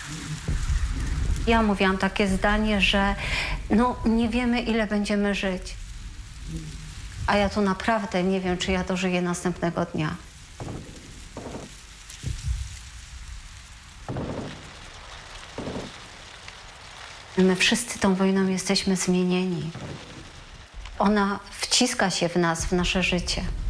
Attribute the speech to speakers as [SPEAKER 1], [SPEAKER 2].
[SPEAKER 1] Ja mówiłam takie zdanie, że no nie wiemy, ile będziemy żyć. A ja tu naprawdę nie wiem, czy ja dożyję następnego dnia. My wszyscy tą wojną jesteśmy zmienieni. Ona wciska się w nas, w nasze życie.